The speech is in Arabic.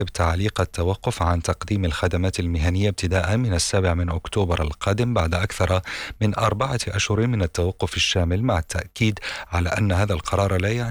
تعليق التوقف عن تقديم الخدمات المهنية ابتداء من 7 أكتوبر القادم بعد أكثر من 4 أشهر من التوقف الشامل، مع التأكيد على أن هذا القرار لا يعني